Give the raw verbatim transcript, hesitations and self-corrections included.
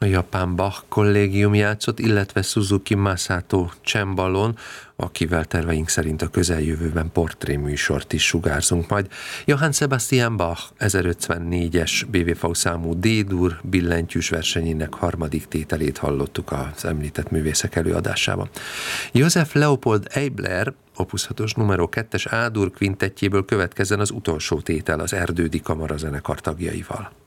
A japán Bach kollégium játszott, illetve Suzuki Masato csembalón, akivel terveink szerint a közeljövőben portréműsort is sugárzunk majd. Johann Sebastian Bach ezerötvennégyes bé vé vé számú D-dur billentyűs versenyének harmadik tételét hallottuk az említett művészek előadásában. József Leopold Eibler Opus hatos numero kettes A-dur kvintettjéből következzen az utolsó tétel az Erdődi Kamarazenekar tagjaival.